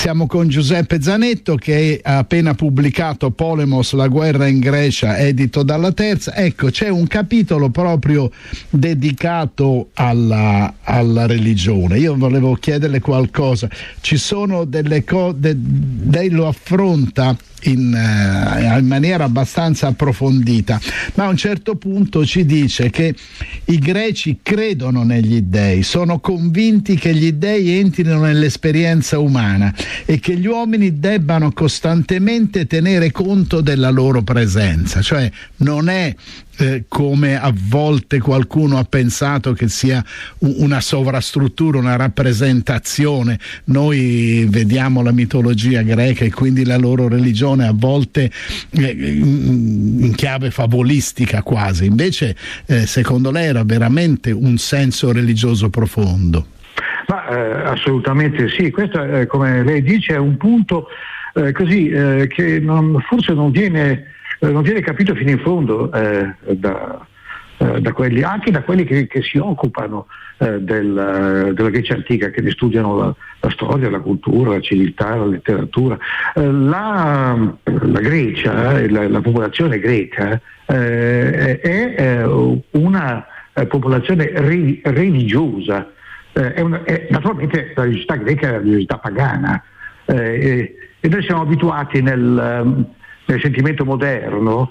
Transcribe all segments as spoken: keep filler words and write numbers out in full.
Siamo con Giuseppe Zanetto che ha appena pubblicato Polemos, la guerra in Grecia, edito dalla Terza. Ecco, c'è un capitolo proprio dedicato alla, alla religione. Io volevo chiederle qualcosa. Ci sono delle cose, lei lo affronta in, uh, in maniera abbastanza approfondita, ma a un certo punto ci dice che i greci credono negli dei, sono convinti che gli dei entrino nell'esperienza umana e che gli uomini debbano costantemente tenere conto della loro presenza, cioè non è Eh, come a volte qualcuno ha pensato che sia una sovrastruttura, una rappresentazione. Noi vediamo la mitologia greca e quindi la loro religione a volte eh, in chiave favolistica quasi, invece eh, secondo lei era veramente un senso religioso profondo. Ma eh, assolutamente sì, questo eh, come lei dice è un punto eh, così eh, che non, forse non viene non viene capito fino in fondo eh, da, eh, da quelli, anche da quelli che, che si occupano eh, del, della Grecia antica, che ne studiano la, la storia, la cultura, la civiltà, la letteratura. Eh, la, la Grecia, eh, la, la popolazione greca eh, è, è una popolazione re, religiosa, eh, è una, è, naturalmente la religiosità greca è la religiosità pagana eh, e, e noi siamo abituati nel nel sentimento moderno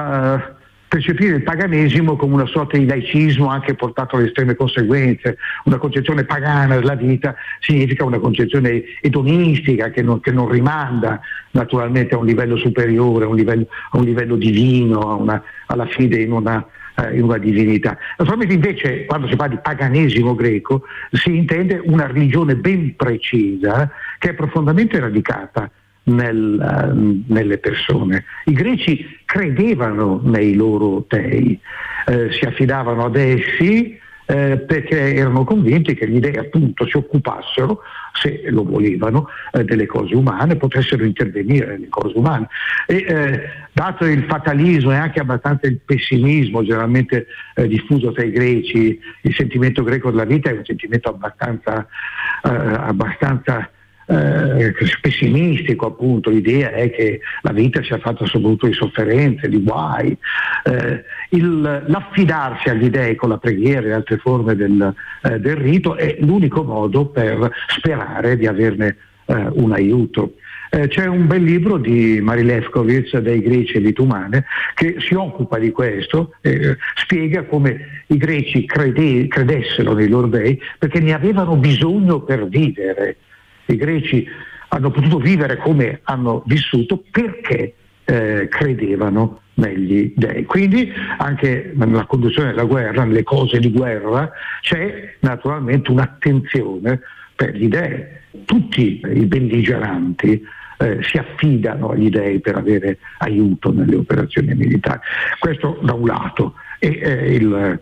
a percepire il paganesimo come una sorta di laicismo anche portato alle estreme conseguenze. Una concezione pagana della vita significa una concezione edonistica che non, che non rimanda naturalmente a un livello superiore, a un livello, a un livello divino, a una, alla fede in una, eh, in una divinità. Naturalmente invece quando si parla di paganesimo greco si intende una religione ben precisa che è profondamente radicata Nel, uh, nelle persone. I greci credevano nei loro dei, eh, si affidavano ad essi eh, perché erano convinti che gli dei appunto si occupassero, se lo volevano, eh, delle cose umane, potessero intervenire nelle cose umane. E eh, dato il fatalismo e anche abbastanza il pessimismo generalmente eh, diffuso tra i greci, il sentimento greco della vita è un sentimento abbastanza eh, abbastanza Eh, pessimistico, appunto. L'idea è che la vita sia fatta soprattutto di sofferenze, di guai. Eh, il, l'affidarsi agli dei con la preghiera e altre forme del, eh, del rito è l'unico modo per sperare di averne eh, un aiuto. Eh, c'è un bel libro di Mari Lefkowitz, Dei greci e vite umane, che si occupa di questo, eh, spiega come i greci crede, credessero nei loro dei perché ne avevano bisogno per vivere. I greci hanno potuto vivere come hanno vissuto perché eh, credevano negli dei. Quindi anche nella conduzione della guerra, nelle cose di guerra, c'è naturalmente un'attenzione per gli dei. Tutti i belligeranti eh, si affidano agli dei per avere aiuto nelle operazioni militari. Questo da un lato. E eh, il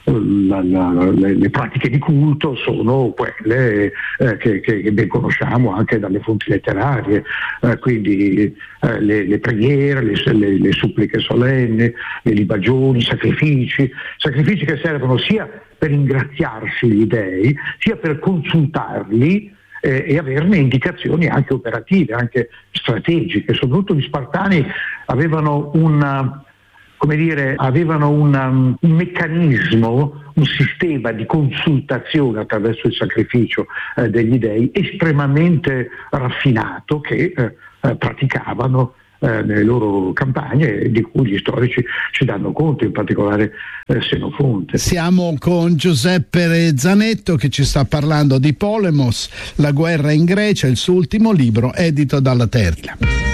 La, la, le, le pratiche di culto sono quelle eh, che, che, che ben conosciamo anche dalle fonti letterarie, eh, quindi eh, le, le preghiere, le, le, le suppliche solenni, le libagioni, i sacrifici, sacrifici che servono sia per ingraziarsi gli dei, sia per consultarli eh, e averne indicazioni anche operative, anche strategiche. Soprattutto gli Spartani avevano una come dire, avevano una, un meccanismo, un sistema di consultazione attraverso il sacrificio eh, degli dei estremamente raffinato che eh, eh, praticavano eh, nelle loro campagne, di cui gli storici ci danno conto, in particolare eh, Senofonte. Siamo con Giuseppe Zanetto che ci sta parlando di Polemos, la guerra in Grecia, il suo ultimo libro edito dalla Terza.